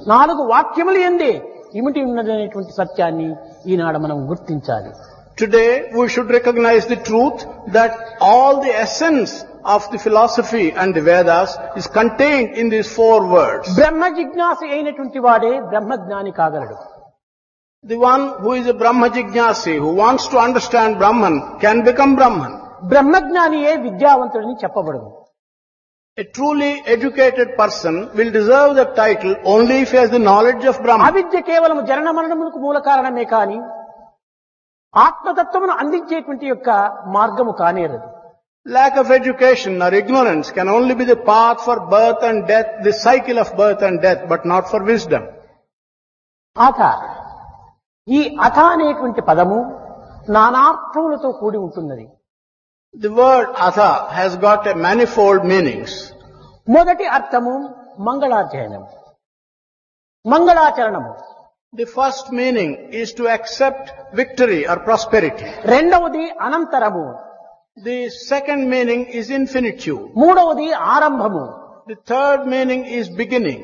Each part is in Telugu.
నాలుగు వాక్యములు ఎందే ఇమిటి ఉన్నదనేటువంటి సత్యాన్ని ఈనాడు మనం గుర్తించాలి. Today we should recognize the truth that all the essence of the philosophy and the Vedas is contained in these 4 words. బ్రహ్మ జిజ్ఞాసి అయినటువంటి వాడే బ్రహ్మజ్ఞాని కాగలడు. The one who is a Brahma Jignasi, who wants to understand Brahman, can become Brahman. బ్రహ్మజ్ఞానియే విద్యావంతుడని చెప్పబడదు. A truly educated person will deserve the title only if he has the knowledge of Brahman. అవిద్య కేవలం జనన మరణములకు మూల కారణమే కాని ఆత్మతత్వమును అందించేటువంటి యొక్క మార్గము కానేరదు. Lack of education or ignorance can only be the path for birth and death, the cycle of birth and death, but not for wisdom. అథ ఈ అథ అనేటువంటి పదము నానార్థములతో కూడి ఉంటున్నది. The word atha has got a manifold meanings. మొదటి అర్థము మంగళాచరణము, మంగళాచరణము. The first meaning is to accept victory or prosperity. రెండవది అనంతరము, The second meaning is infinitude. మూడవది ఆరంభము, The third meaning is beginning.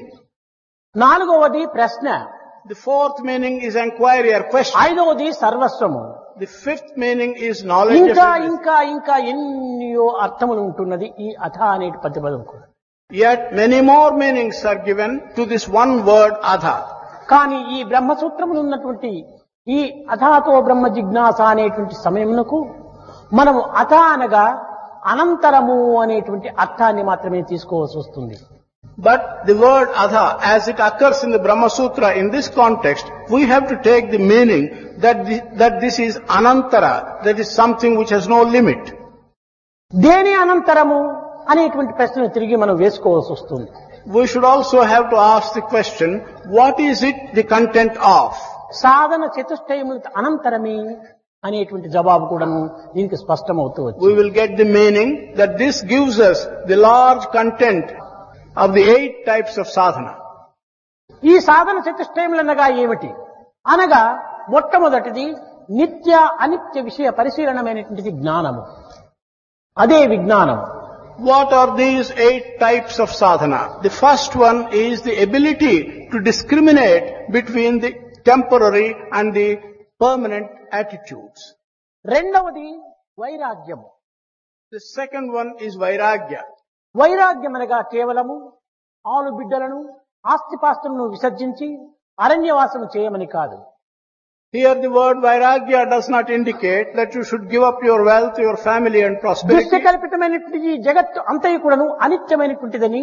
నాలుగవది ప్రశ్న, The fourth meaning is inquiry or question. ఐదవది సర్వస్వము. The fifth meaning is knowledge. ఇంకా of everything. ఇంకా ఇంకా ఎన్నో అర్థములు ఉంటున్నది ఈ అథ అనే పదం కూడా. Yet many more meanings are given to this one word atha. కానీ ఈ బ్రహ్మసూత్రములు ఉన్నటువంటి ఈ అథాతో బ్రహ్మ జిజ్ఞాస అనేటువంటి సమయమునకు మనము అథ అనగా అనంతరము అనేటువంటి అర్థాన్ని మాత్రమే తీసుకోవాల్సి వస్తుంది. But the word atha, as it occurs in the Brahma Sutra in this context, we have to take the meaning that this is anantara, that is something which has no limit. దేని అనంతరము అనేటువంటి ప్రశ్నను తిరిగి మనం వేసుకోవాల్సి వస్తుంది. We should also have to ask the question, what is it the content of? సాధన చతుష్టయముల అనంతరమే అనేటువంటి జవాబు కూడాను దీనికి స్పష్టమవుతూ We వచ్చింది. will get the meaning that this gives us the large content of the 8 types of sadhana. ఈ సాధన చతుష్టయములు అనగా ఏమిటి అనగా మొట్టమొదటిది నిత్య అనిత్య విషయ పరిశీలనమైనటువంటిది జ్ఞానము, అదే విజ్ఞానము. What are these 8 types of sadhana? The first one is the ability to discriminate between the temporary and the permanent attitudes. రెండవది వైరాగ్యము. The second one is vairagya. వైరాగ్యం అనగా కేవలము ఆలు బిడ్డలను ఆస్తిపాస్తులను విసర్జించి అరణ్యవాసము చేయమని కాదు. Here the word vairagya does not indicate that you should give up your wealth, your family and prosperity. దృశ్యకల్పితమైనటువంటి ఈ జగత్తు అంతయు కూడాను అనిత్యమైనటువంటిదని,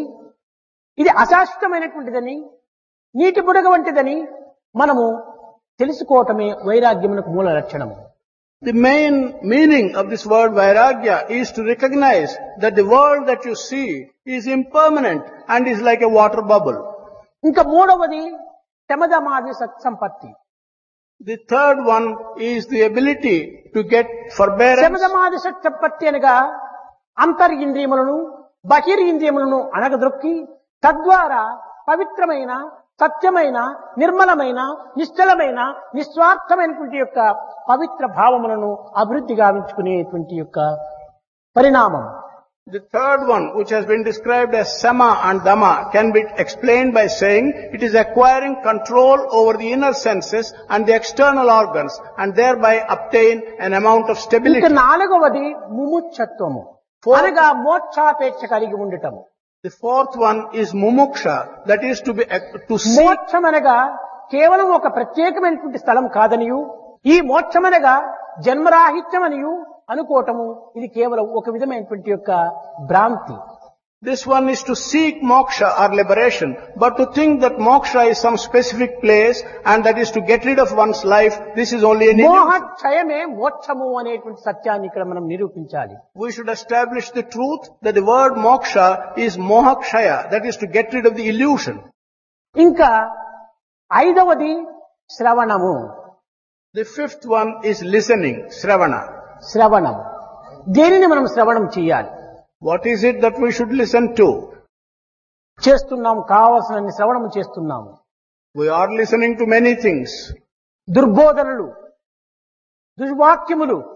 ఇది అశాశ్వతమైనటువంటిదని, నీటి బుడగ వంటిదని మనము తెలుసుకోవటమే వైరాగ్యమునకు మూల లక్షణము. The main meaning of this word vairagya is to recognize that the world that you see is impermanent and is like a water bubble. ఇంకా మూడవది శమదమాది సత్సంపత్తి. The third one is the ability to get forbearance. శమదమాది సత్సంపత్తి అనగా అంతరింద్రియములను బహిరింద్రియములను అణగదొక్కి తద్వారా పవిత్రమైన సత్యమైన నిర్మలమైన నిశ్చలమైన నిస్వార్థమైనటువంటి యొక్క పవిత్ర భావములను అభివృద్ధి గావించుకునేటువంటి యొక్క పరిణామం. The third one, which has been described as sama and dhamma, can be explained by saying it is acquiring control over the inner senses and the external organs and thereby obtain an amount of ఇంకా stability. నాలుగవది ముముక్షత్వము అనగా మోక్షాపేక్ష కలిగి ఉండటము. The fourth one is mumuksha, that is to seek. మోక్షం అనగా కేవలం ఒక ప్రత్యేకమైనటువంటి స్థలం కాదనియు, ఈ మోక్షమనగా జన్మరాహిత్యమనియు అనుకోవటము ఇది కేవలం ఒక విధమైనటువంటి యొక్క భ్రాంతి. This one is to seek moksha or liberation, but to think that moksha is some specific place and that is to get rid of one's life, this is only an illusion. మోహక్షయమే మోక్షము అనేటువంటి సత్యాన్ని ఇక్కడ మనం నిరూపించాలి. We should establish the truth that the word moksha is mohakshaya, that is to get rid of the illusion. ఇంకా ఐదవది శ్రవణము. The fifth one is listening, shravana. శ్రవణం. దేనిని మనం శ్రవణం చేయాలి? What is it that we should listen to? చేస్తున్నాం, కావలసిన శ్రవణం చేస్తున్నాము. We are listening to many things. దుర్బోధనలు, దుర్వాక్యములు,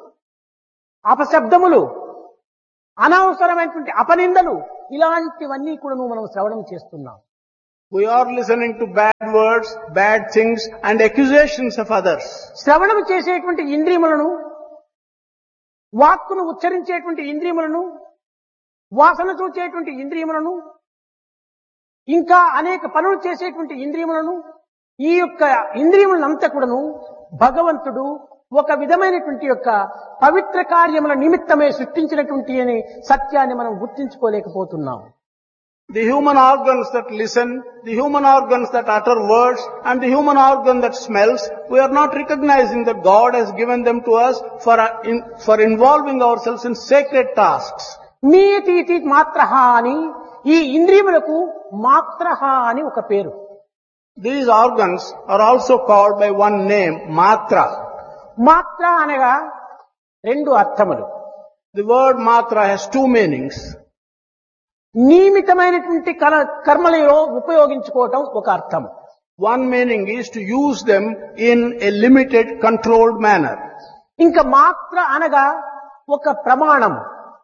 అపశబ్దములు, అనవసరమైనటువంటి అపనిందలు, ఇలాంటివన్నీ కూడా మనం శ్రవణం చేస్తున్నాం. We are listening to bad words, bad things and accusations of others. శ్రవణం చేసేటువంటి ఇంద్రియములను, వాక్కును ఉచ్చరించేటువంటి ఇంద్రియములను, వాసన చూచేటువంటి ఇంద్రియములను, ఇంకా అనేక పనులు చేసేటువంటి ఇంద్రియములను, ఈ యొక్క ఇంద్రియములంతా కూడాను భగవంతుడు ఒక విధమైనటువంటి యొక్క పవిత్ర కార్యముల నిమిత్తమే సృష్టించినటువంటి అనే సత్యాన్ని మనం గుర్తించుకోలేకపోతున్నాం. The human organs that listen, the human organs that utter words, and the human organ that smells, we are not recognizing that God has given them to us for involving ourselves in sacred tasks. మీతి మాత్రహ అని ఈ ఇంద్రియములకు మాత్రహ అని ఒక పేరు. These organs are also called by one name, matra. మాత్ర అనగా రెండు అర్థములు. The word matra has two meanings. నియమితమైనటువంటి కర్మలలో ఉపయోగించుకోవటం ఒక అర్థం. One meaning is to use them in a limited, controlled manner. ఇంకా మాత్ర అనగా ఒక ప్రమాణం.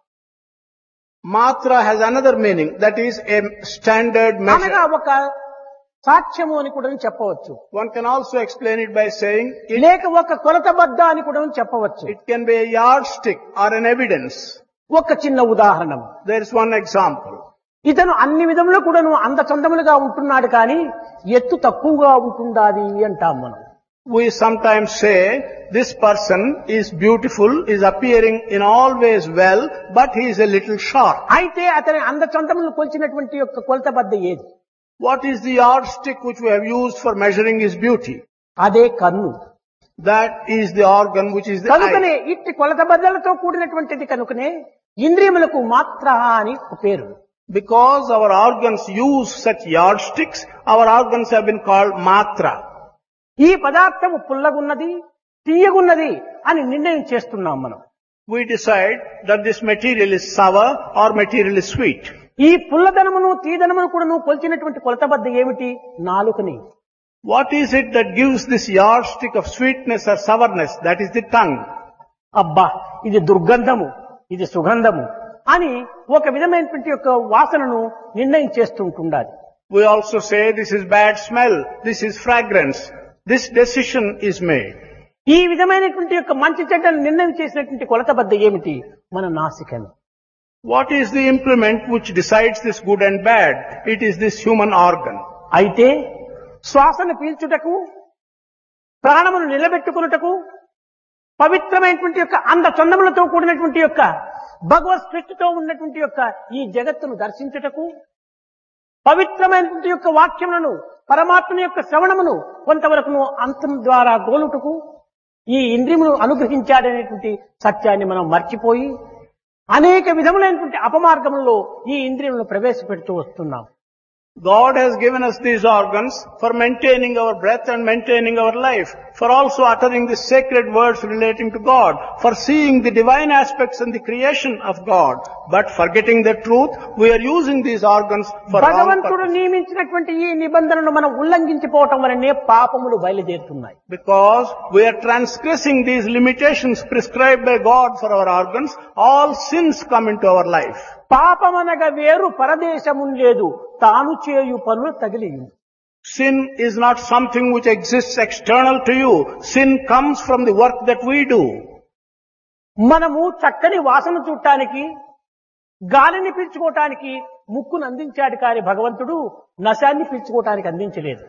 Matra has another meaning, that is a standard అనగా measure. ఒక సాక్ష్యము అని కూడా చెప్పవచ్చు. One can also explain it by saying లేక ఒక కొలతబద్ద అని కూడా చెప్పవచ్చు. it can be a yardstick or an evidence. ఒక చిన్న ఉదాహరణ. There is one example. ఇతను అన్ని విధములు కూడాను అందచందములుగా ఉంటున్నాడు కానీ ఎత్తు తక్కువగా ఉంటుండాది అంటాం మనం. We sometimes say this person is beautiful, is appearing in all ways well, but he is a little short. అయితే అతని అందచందములను కొలిచినటువంటి యొక్క కొలతబద్ద ఏది? What is the yardstick which we have used for measuring his beauty? అదే కన్ను. That is the organ which is the కనుకనే eye. ఇట్టి కొలతబద్దలతో కూడినటువంటిది కనుకనే ఇంద్రియములకు మాత్ర అని ఒక పేరు. Because our organs use such yardsticks, our organs have been called matra. ఈ పదార్థము పుల్లగున్నది, తీయగున్నది అని నిర్ణయం చేస్తున్నాం మనం. We decide that this material is sour or material is sweet. ఈ పుల్లదనమును తీదనమును కూడా నువ్వు కొలిచినటువంటి కొలతబద్ద ఏమిటి? నాలుకని. What is it that gives this yardstick of sweetness or sourness? That is the tongue. అబ్బా ఇది దుర్గంధము, ఇది సుగంధము అని ఒక విధమైనటువంటి యొక్క వాసనను నిర్ణయం చేస్తుంటుండాలి. We also say this is bad smell, this is fragrance. This decision is made. ఈ విధమైనటువంటి యొక్క మంచి చెడ్డను నిర్ణయం చేసినటువంటి కొలతబద్ద ఏమిటి? మన నాసికని. What is the implement which decides this good and bad? It is this human organ. అయితే శ్వాసను పీల్చుటకు, ప్రాణమును నిలబెట్టుకున్నటకు, పవిత్రమైనటువంటి యొక్క అందచందములతో కూడినటువంటి యొక్క భగవత్ సృష్టితో ఉన్నటువంటి యొక్క ఈ జగత్తును దర్శించుటకు, పవిత్రమైనటువంటి యొక్క వాక్యములను, పరమాత్మ యొక్క శ్రవణమును కొంతవరకు అంతం ద్వారా గోలుటకు ఈ ఇంద్రియమును అనుగ్రహించాడనేటువంటి సత్యాన్ని మనం మర్చిపోయి అనేక విధములైనటువంటి అపమార్గములలో ఈ ఇంద్రియములను ప్రవేశపెడుతూ వస్తున్నాం. God has given us these organs for maintaining our breath and maintaining our life, for also uttering the sacred words relating to God, for seeing the divine aspects in the creation of God. But forgetting the truth, we are using these organs for wrong భగవంతుడు purposes. నియమించినటువంటి ఈ నిబంధనను మనం ఉల్లంఘించిపోవటం వలనే పాపములు బయలుదేరుతున్నాయి. Because we are transgressing these limitations prescribed by God for our organs, all sins come into our life. పాపమనగా వేరు పరదేశము లేదు, తాను చేయు పనులు తగిలియు. Sin is not something which exists external to you. Sin comes from the work that we do. మనము చక్కని వాసన చూడటానికి, గాలిని పీల్చుకోవటానికి ముక్కును అందించాడు కానీ భగవంతుడు నశాన్ని పీల్చుకోవటానికి అందించలేదు.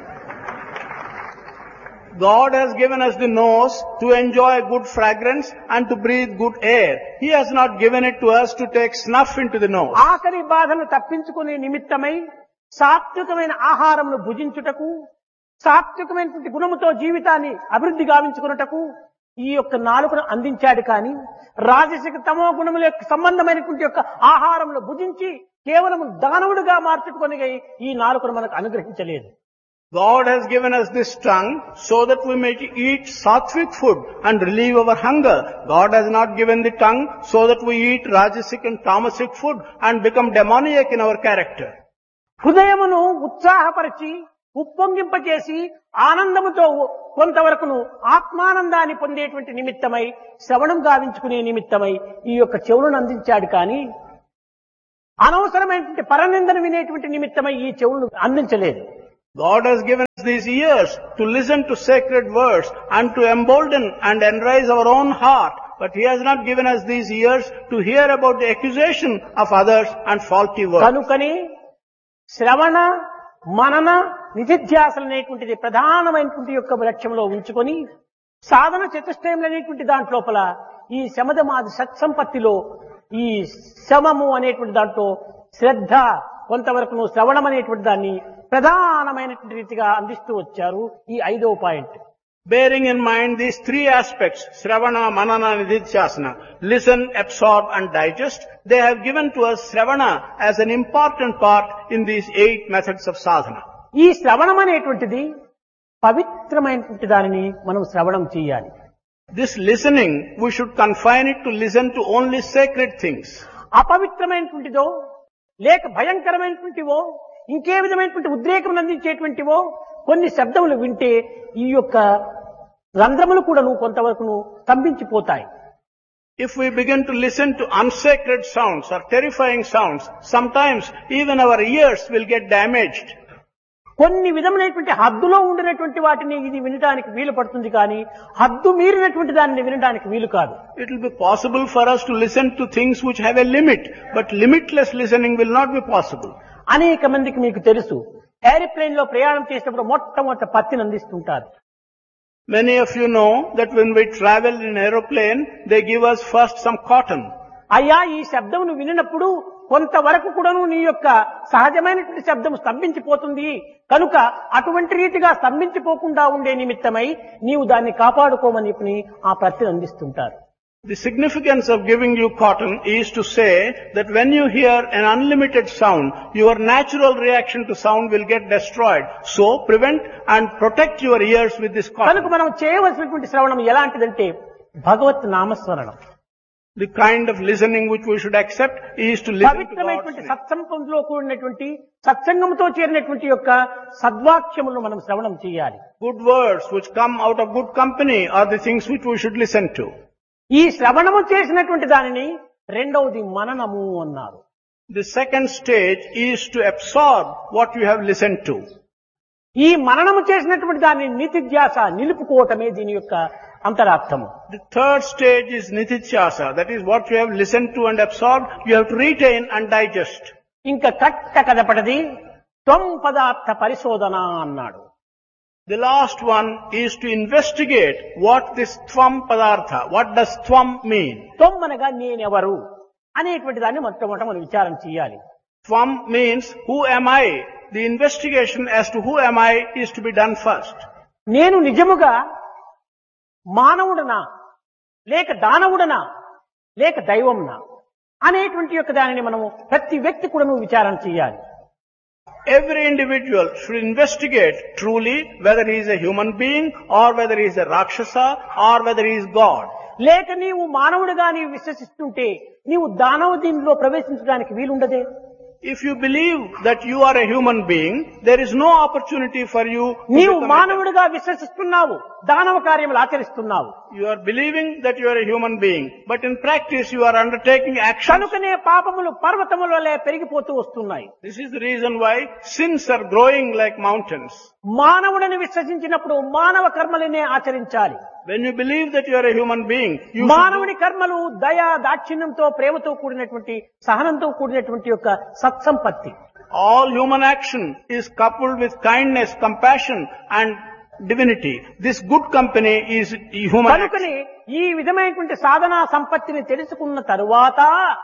God has given us the nose to enjoy good fragrance and to breathe good air. He has not given it to us to take snuff into the nose. ఆకలి బాధను తప్పించుకునే నిమిత్తమై సాత్వికమైన ఆహారమును భుజించుటకు, సాత్వికమైనటువంటి గుణముతో జీవితాన్ని అభివృద్ధి గావించుకున్నటకు ఈ యొక్క నాలుకను అందించాడు కానీ రాజసిక తమో గుణముల యొక్క సంబంధమైనటువంటి యొక్క ఆహారమును భుజించి కేవలం దానవుడిగా మార్చుకొని ఈ నాలుకను మనకు అనుగ్రహించలేదు. God has given us this tongue so that we may eat sattvic food and relieve our hunger. God has not given the tongue so that we eat rajasic and tamasic food and become demoniac in our character. హృదయమును ఉత్సాహపరిచి ఉప్పొంగింపచేసి ఆనందముతో కొంతవరకును ఆత్మానందాన్ని పొందేటువంటి నిమిత్తమై శ్రవణం గావించుకునే నిమిత్తమై ఈ యొక్క చెవులను అందించాడు కానీ అనవసరమైనటువంటి పరనిందను వినేటువంటి నిమిత్తమై ఈ చెవులను అందించలేదు. God has given us these ears to listen to sacred words and to embolden and enrise our own heart. But He has not given us these ears to hear about the accusation of others and faulty words. కనుకనే శ్రవణ మనన నిధిధ్యాసలు అనేటువంటిది ప్రధానమైనటువంటి యొక్క లక్ష్యంలో ఉంచుకొని సాధన చతుష్టయములు అనేటువంటి దాంట్లోపల ఈ శమదమాది సత్సంపత్తిలో ఈ శమము అనేటువంటి దాంట్లో శ్రద్ధ కొంతవరకు శ్రవణం అనేటువంటి దాన్ని ప్రధానమైనటువంటి రీతిగా అందిస్తూ వచ్చారు. ఈ 5వ point. Bearing in mind these three aspects, Sravana, Manana, Nididhyasana, listen, absorb and digest, they have given to us Sravana as an important part in these 8 methods of sadhana. ఈ శ్రవణం అనేటువంటిది పవిత్రమైనటువంటి దానిని మనం శ్రవణం చేయాలి. This listening, we should confine it to listen to only sacred things. అపవిత్రమైనటువంటిదో లేక భయంకరమైనటువంటివో ఇంకే విధమైనటువంటి ఉద్రేకం అందించేటువంటివో కొన్ని శబ్దములు వింటే ఈ యొక్క రంధ్రములు కూడా కొంతవరకు స్తంభించిపోతాయి. If we begin to listen to unsacred sounds or terrifying sounds, sometimes even our ears will get damaged. కొన్ని విధములైనటువంటి హద్దులో ఉండినటువంటి వాటిని ఇది వినడానికి వీలు పడుతుంది, కానీ హద్దు మీరినటువంటి దానిని వినడానికి వీలు కాదు. It will be possible for us to listen to things which have a limit, but limitless listening will not be possible. అనేక మందికి మీకు తెలుసు, ఏరోప్లేన్ లో ప్రయాణం చేసినప్పుడు మొట్టమొదట పత్తిని అందిస్తుంటారు. Many of you know that when we travel in aeroplane, they give us first some cotton. అయ్యా, ఈ శబ్దమును వినినప్పుడు కొంతవరకు కూడాను నీ యొక్క సహజమైనటువంటి శబ్దం స్తంభించిపోతుంది కనుక అటువంటి రీతిగా స్తంభించిపోకుండా ఉండే నిమిత్తమై నీవు దాన్ని కాపాడుకోమని చెప్పి ఆ పత్తిని అందిస్తుంటారు. The significance of giving you cotton is to say that when you hear an unlimited sound, your natural reaction to sound will get destroyed. So prevent and protect your ears with this cotton. కనుక మనం చేయవలసినటువంటి శ్రవణం ఎలాంటిదంటే భగవత్ నామస్మరణం. The kind of listening which we should accept is to listen to పవిత్రమైనటువంటి God's name. సత్సంగంలో కూడినటువంటి సత్సంగంతో చేరినటువంటి యొక్క సద్వాక్యములను మనం శ్రవణం చేయాలి. Good words which come out of good company are the things which we should listen to. ఈ శ్రవణము చేసినటువంటి దానిని రెండవది మననము అన్నారు. The second stage is to absorb what you have listened to. ఈ మననము చేసినటువంటి దాన్ని నితిధ్యాస నిలుపుకోవటమే దీని యొక్క అంతరార్థము. The third stage is nitidhyasa. That is what you have listened to and absorbed, you have to retain and digest. ఇంకా కట్ట కదపటది త్వం పదార్థ పరిశోధన అన్నాడు. The last one is to investigate what this tvam padartha, what does tvam mean? త్వం అనగా నేనెవరు అనేటువంటి దాన్ని మొట్టమొదట మనం విచారం చేయాలి. Tvam means who am I? The investigation as to who am I is to be done first. నేను నిజముగా మానవుడనా లేక దానవుడనా లేక దైవంనా అనేటువంటి యొక్క దానిని మనము ప్రతి వ్యక్తి కూడా విచారణ చేయాలి. Every individual should investigate truly whether he is a human being or whether he is a Rakshasa or whether he is God. లేక నీవు మానవుడిగా నీవు విశ్వసిస్తుంటే నీవు దానవ దీనిలో ప్రవేశించడానికి వీలుండదే. If you believe that you are a human being, there is no opportunity for you to నీవు become మానవుడిగా విశ్వసిస్తున్నావు, దానవ కార్యములు ఆచరిస్తున్నావు. You are believing that you are a human being, but in practice you are undertaking action. కనుకనే పాపములు పర్వతముల వలె పెరిగిపోతూ వస్తున్నాయి. This is the reason why sins are growing like mountains. మానవుడిని విశ్వసించినప్పుడు మానవ కర్మలనే ఆచరించాలి. When you believe that you are a human being, you మానవుని కర్మలు దయా దాక్షిణ్యంతో ప్రేమతో కూడినటువంటి సహనంతో కూడినటువంటి యొక్క సత్సంపత్తి. all human action is coupled with kindness, compassion and divinity. This good company is human action. కనుకనే ఈ విధమైనటువంటి సాధనా సంపత్తిని తెలుసుకున్న తరువాత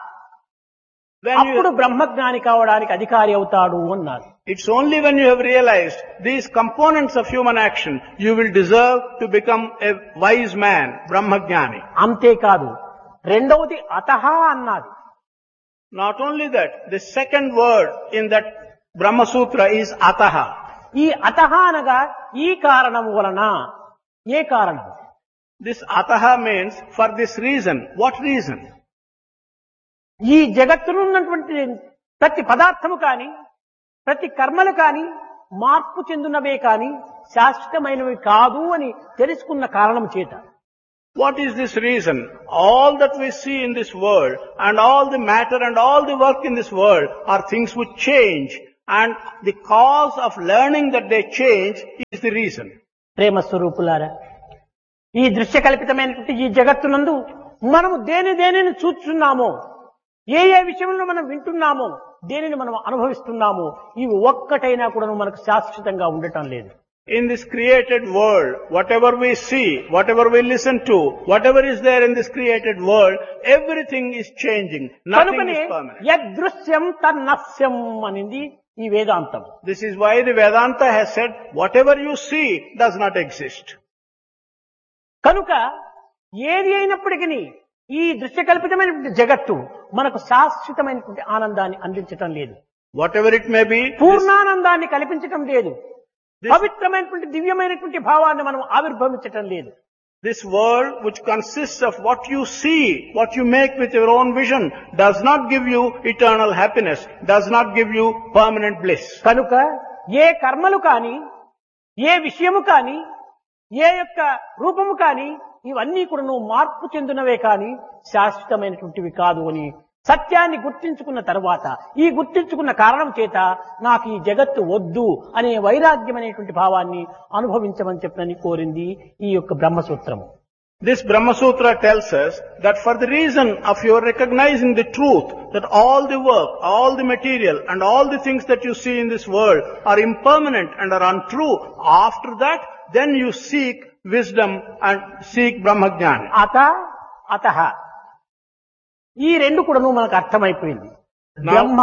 అప్పుడు బ్రహ్మజ్ఞాని కావడానికి అధికారి అవుతాడు అన్నారు. It's only when you have realized these components of human action, you will deserve to become a wise man, Brahmajnani. అంతేకాదు, రెండవది అతహ అన్నది. Not only that, the second word in that Brahma Sutra is ataha. ఈ అతహ అనగా ఈ కారణం వలన. ఏ కారణం? This ataha means for this reason. What reason? ఈ జగత్తులో ఉన్నటువంటి ప్రతి పదార్థము కాని ప్రతి కర్మలు కాని మార్పు చెందినవే కాని శాశ్వతమైనవి కాదు అని తెలుసుకున్న కారణం చేత What is this reason? All that we see in this world and all the matter and all the work in this world are things which change, and the cause of learning that they change is the reason. ప్రేమ స్వరూపులారా, ఈ దృశ్య కల్పితమైనటువంటి ఈ జగత్తునందు మనము దేనిని చూస్తున్నామో, ఏ విషయంలో మనం వింటున్నామో, దేనిని మనం అనుభవిస్తున్నామో, ఇవి ఒక్కటైనా కూడా మనకు శాశ్వతంగా ఉండటం లేదు. In this created world, whatever we see, whatever we listen to, whatever is there in this created world, everything is changing. Nothing is permanent. యదృశ్యం తన్నస్యం అనింది ఈ వేదాంతం. This is why the Vedanta has said, whatever you see does not exist. కనుక ఏది అయినప్పటికీ ఈ దృశ్యకల్పితమైనటువంటి జగత్తు మనకు శాశ్వతమైనటువంటి ఆనందాన్ని అందించటం లేదు. Whatever it may be, పూర్ణానందాన్ని కల్పించటం లేదు. పవిత్రమైనటువంటి దివ్యమైనటువంటి భావాన్ని మనం ఆవిర్భవించటం లేదు. this world which consists of what you see, what you make with your own vision, does not give you eternal happiness, does not give you permanent bliss. కనుక ఏ కర్మలు కానీ, ఏ విషయము కానీ, ఏ యొక్క రూపము కానీ, ఇవన్నీ కూడా నువ్వు మార్పు చెందినవే కానీ శాశ్వతమైనటువంటివి కాదు అని సత్యాన్ని గుర్తించుకున్న తర్వాత, ఈ గుర్తించుకున్న కారణం చేత నాకు ఈ జగత్తు వద్దు అనే వైరాగ్యం అనేటువంటి భావాన్ని అనుభవించమని చెప్పని కోరింది ఈ యొక్క బ్రహ్మసూత్రము. This Brahma Sutra tells us that for the reason of your recognizing the truth that all the work, all the material and all the things that you see in this world are impermanent and are untrue, after that then you seek wisdom and seek Brahmajnana. అతః ఈ రెండు కూడా మనకు అర్థమైపోయింది. బ్రహ్మ,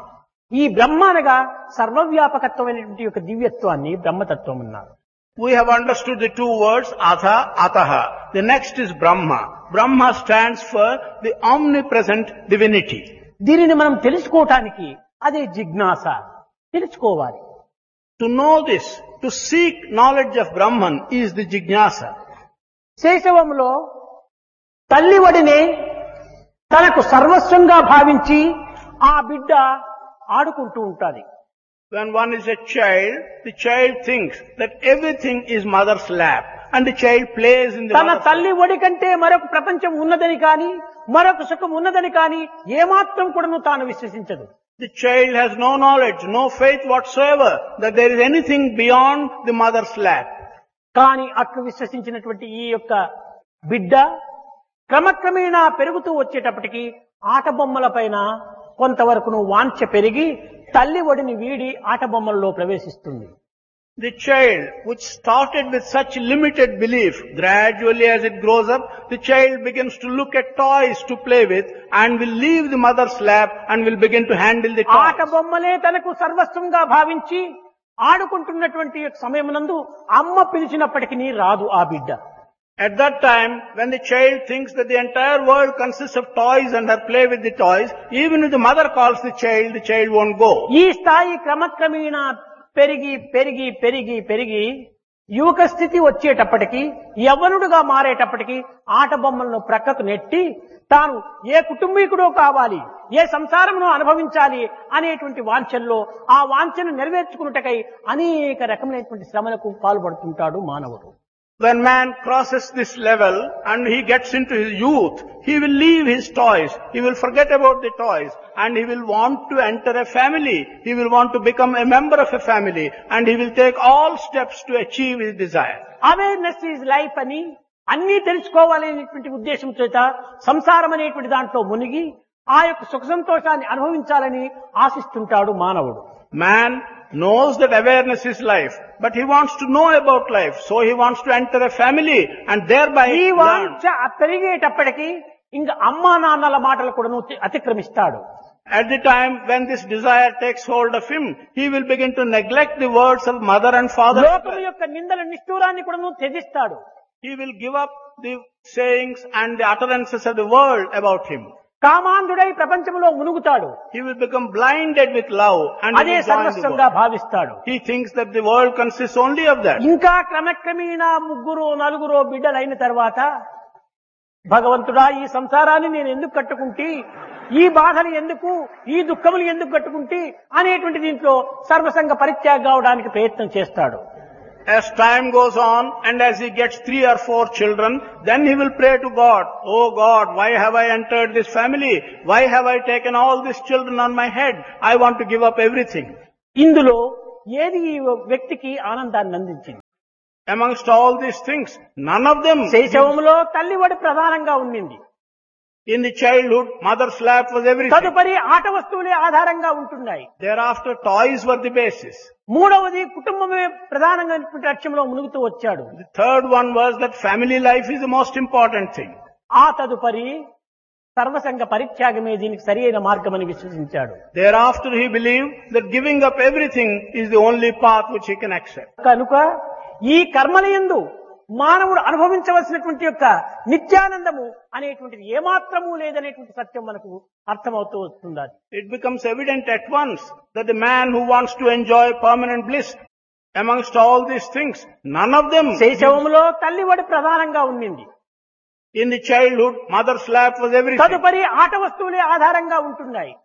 ఈ బ్రహ్మ అనగా సర్వవ్యాపకత్వమైనటువంటి యొక్క దివ్యత్వాన్ని బ్రహ్మతత్వం అన్నారు. We have understood the two words atha, ataha. The next is Brahma. Brahma stands for the omnipresent divinity. దీనిని మనం తెలుసుకోవటానికి అదే జిజ్ఞాస, తెలుసుకోవాలి. To know this, to seek knowledge of Brahman is the jignasa. శైశవంలో తల్లివడినే తనకు సర్వస్వంగా భావించి ఆ బిడ్డ ఆడుకుంటూ ఉంటాది. When one is a child, the child thinks that everything is mother's lap and the child plays in the తన తల్లి ఒడి కంటే మరొక ప్రపంచం ఉన్నదని కానీ, మరొక సుఖం ఉన్నదని కానీ ఏమాత్రం కూడా తాను విశ్వసించదు. The child has no knowledge, no faith whatsoever that there is anything beyond the mother's lap. కానీ అట్లు విశ్వసించినటువంటి ఈ యొక్క బిడ్డ క్రమక్రమేణా పెరుగుతూ వచ్చేటప్పటికి ఆట బొమ్మల పైన కొంతవరకు వాంఛ పెరిగి తల్లి ఒడిని వీడి ఆట బొమ్మల్లో ప్రవేశిస్తుంది. The child, which started with such limited belief, gradually as it grows up, the child begins to look at toys to play with and will leave the mother's lap and will begin to handle the toys. ఆట బొమ్మలే తనకు సర్వస్వంగా భావించి ఆడుకుంటున్నటువంటి సమయమునందు అమ్మ పిలిచినప్పటికీ రాదు ఆ బిడ్డ. At that time, when the child thinks that the entire world consists of toys and her play with the toys, even if the mother calls the child won't go. ఈ స్థాయి క్రమక్రమేణా పెరిగి పెరిగి పెరిగి పెరిగి యువక స్థితి వచ్చేటప్పటికి, యవ్వనుడుగా మారేటప్పటికి ఆట బొమ్మలను ప్రక్కకు నెట్టి తాను ఏ కుటుంబీకుడో కావాలి, ఏ సంసారమును అనుభవించాలి అనేటువంటి వాంఛల్లో ఆ వాంఛను నెరవేర్చుకున్నటకై అనేక రకమైనటువంటి శ్రమలకు పాల్పడుతుంటాడు మానవుడు. When man crosses this level and he gets into his youth, he will leave his toys, he will forget about the toys, and he will want to enter a family, he will want to become a member of a family, and he will take all steps to achieve his desire. Awareness is life అని అన్నీ తెలుసుకోవాలనేటువంటి ఉద్దేశం చేత సంసారం అనేటువంటి దాంట్లో మునిగి ఆ యొక్క సుఖ సంతోషాన్ని అనుభవించాలని ఆశిస్తుంటాడు మానవుడు. Man knows that awareness is life, but he wants to know about life, so he wants to enter a family and thereby ఈ learn. వాంఛ పెరిగేటప్పటికి ఇంకా అమ్మా నాన్నల మాటలు కూడా అతిక్రమిస్తాడు. At the time when this desire takes hold of him, he will begin to neglect the words of mother and father. లోకం యొక్క నిందల నిష్ఠూరాన్ని కూడా త్యజిస్తాడు. He will give up the sayings and the utterances of the world about him. కామాంధుడై ప్రపంచంలో మునుగుతాడు. He will become blinded with love and he అదే will join the సర్వస్వంగా world. భావిస్తాడు. He thinks that the world consists only of that. ఇంకా క్రమక్రమేణా ముగ్గురు నలుగురు బిడ్డలైన తర్వాత భగవంతుడా ఈ సంసారాన్ని నేను ఎందుకు కట్టుకుంటే, ఈ బాధలు ఎందుకు, ఈ దుఃఖములు ఎందుకు కట్టుకుంటే అనేటువంటి దీంట్లో సర్వసంగ పరిత్యాగం కావడానికి ప్రయత్నం చేస్తాడు. As time goes on and as he gets 3 or 4 children, then he will pray to God, "Oh God, why have I entered this family? Why have I taken all these children on my head? I want to give up everything." ఇందులో ఏది ఈ వ్యక్తికి ఆనందాన్ని అందించింది? Amongst all these things, none of them. శైశవంలో తల్లివడి ప్రధానంగా ఉండింది. In the childhood, mother's lap was everything. తదుపరి ఆట వస్తువులే ఆధారంగా ఉంటున్నాయి. Thereafter, toys were the basis. మూడవది కుటుంబమే ప్రధానంగా లక్ష్యంలో మునుగుతూ వచ్చాడు. The third one was that family life is the most important thing. ఆ తదుపరి సర్వసంగ పరిత్యాగమే దీనికి సరియైన మార్గమని విశ్వసించాడు. Thereafter, he believed that giving up everything is the only path which he can accept. కనుక ఈ కర్మలయందు మానవుడు అనుభవించవలసినటువంటి యొక్క నిత్యానందము అనేటువంటిది ఏమాత్రము లేదనేటువంటి సత్యం మనకు అర్థమవుతూ వస్తుంది. It becomes evident at once that the man who wants to enjoy permanent bliss, amongst all these things, none of them. శైశవంలో తల్లివడి ప్రధానంగా ఉండింది. In the childhood, mother's lap was everything. తదుపరి ఆట వస్తువులే ఆధారంగా ఉంటున్నాయి.